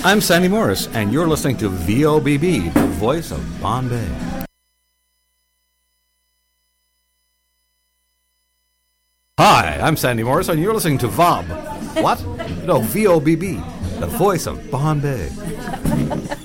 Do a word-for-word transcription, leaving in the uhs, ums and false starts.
I'm Sandy Morris, and you're listening to V O B B, the voice of Bombay. Hi, I'm Sandy Morris, and you're listening to V O B. What? No, V O B B, the voice of Bombay.